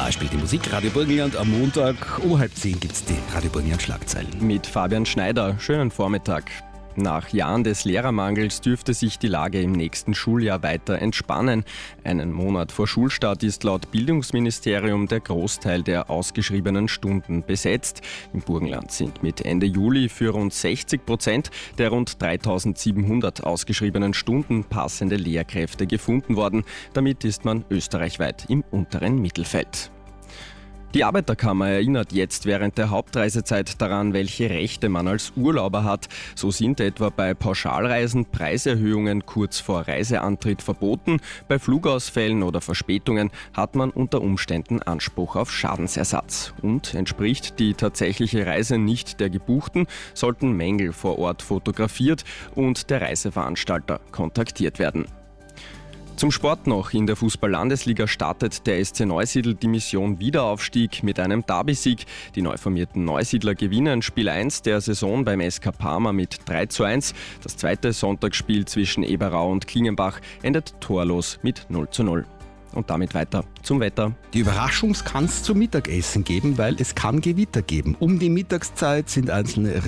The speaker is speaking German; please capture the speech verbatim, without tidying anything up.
Beispiel die Musik Radio Burgenland. Am Montag um halb zehn gibt es die Radio Burgenland Schlagzeilen. Mit Fabian Schneider. Schönen Vormittag. Nach Jahren des Lehrermangels dürfte sich die Lage im nächsten Schuljahr weiter entspannen. Einen Monat vor Schulstart ist laut Bildungsministerium der Großteil der ausgeschriebenen Stunden besetzt. Im Burgenland sind mit Ende Juli für rund sechzig Prozent der rund dreitausendsiebenhundert ausgeschriebenen Stunden passende Lehrkräfte gefunden worden. Damit ist man österreichweit im unteren Mittelfeld. Die Arbeiterkammer erinnert jetzt während der Hauptreisezeit daran, welche Rechte man als Urlauber hat. So sind etwa bei Pauschalreisen Preiserhöhungen kurz vor Reiseantritt verboten. Bei Flugausfällen oder Verspätungen hat man unter Umständen Anspruch auf Schadensersatz. Und entspricht die tatsächliche Reise nicht der gebuchten, sollten Mängel vor Ort fotografiert und der Reiseveranstalter kontaktiert werden. Zum Sport noch. In der Fußball-Landesliga startet der S C Neusiedl die Mission Wiederaufstieg mit einem Derby-Sieg. Die neu formierten Neusiedler gewinnen Spiel eins der Saison beim S K Parma mit drei zu eins. Das zweite Sonntagsspiel zwischen Eberau und Klingenbach endet torlos mit null zu null. Und damit weiter zum Wetter. Die Überraschung kann es zum Mittagessen geben, weil es kann Gewitter geben. Um die Mittagszeit sind einzelne